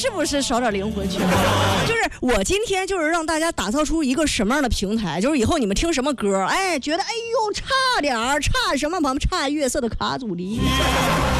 是不是少点灵魂去了？就是我今天就是让大家打造出一个什么样的平台，就是以后你们听什么歌，哎，觉得哎呦差点儿，差什么？我们差月色的卡祖笛。